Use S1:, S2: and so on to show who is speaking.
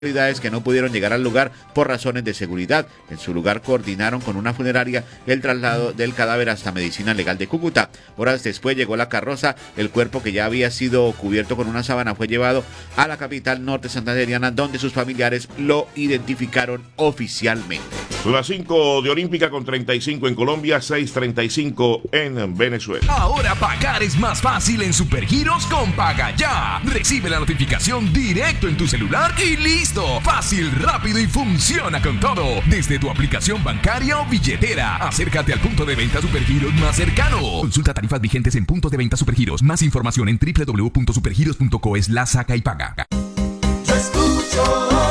S1: autoridades que no pudieron llegar al lugar por razones de seguridad. En su lugar coordinaron con una funeraria el traslado del cadáver hasta Medicina Legal de Cúcuta. Horas después llegó la carroza, el cuerpo que ya había sido cubierto con una sábana fue llevado a la capital norte santanderiana, donde sus familiares lo identificaron oficialmente.
S2: Son las 5 de Olímpica con 35 en Colombia, 6:35 en Venezuela.
S3: Ahora pagar es más fácil en Supergiros con Paga Ya. Recibe la notificación directo en tu celular y listo. Fácil, rápido y funciona con todo. Desde tu aplicación bancaria o billetera. Acércate al punto de venta Supergiros más cercano. Consulta tarifas vigentes en puntos de venta Supergiros. Más información en www.supergiros.co/saca y paga.
S4: Yo escucho